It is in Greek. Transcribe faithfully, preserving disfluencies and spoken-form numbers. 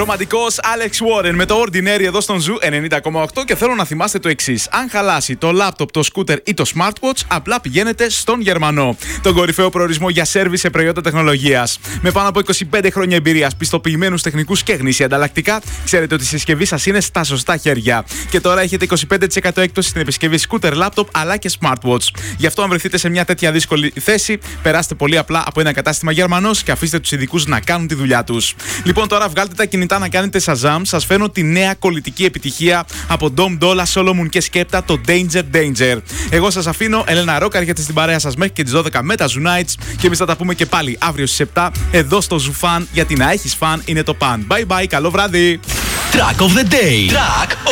Ρομαντικός Alex Warren με το Ordinary εδώ στον Ζου ενενήντα κόμμα οκτώ και θέλω να θυμάστε το εξής. Αν χαλάσει το λάπτοπ, το σκούτερ ή το smartwatch, απλά πηγαίνετε στον Γερμανό. Τον κορυφαίο προορισμό για σέρβις σε προϊόντα τεχνολογίας. Με πάνω από είκοσι πέντε χρόνια εμπειρίας, πιστοποιημένους τεχνικούς και γνήσια ανταλλακτικά, ξέρετε ότι η συσκευή σας είναι στα σωστά χέρια. Και τώρα έχετε είκοσι πέντε τοις εκατό έκπτωση στην επισκευή σκούτερ, λάπτοπ αλλά και smartwatch. Γι' αυτό, αν βρεθείτε σε μια τέτοια δύσκολη θέση, περάστε πολύ απλά από ένα κατάστημα Γερμανός και αφήστε τους ειδικούς να κάνουν τη δουλειά τους. Λοιπόν, τώρα βγάλτε τα κινητά να κάνετε Shazam. Σας φέρνω τη νέα κολλητική επιτυχία από Dom Dolla, Solomon και Skepta, το Danger Danger. Εγώ σας αφήνω, Ελένα Ρόκα, έρχεται στην παρέα σας μέχρι και τις δώδεκα με τα Zoo Nights και εμείς θα τα πούμε και πάλι αύριο στις επτά εδώ στο Zoo Fan, γιατί να έχεις φαν είναι το παν. Bye bye, καλό βράδυ! Track of the day. Track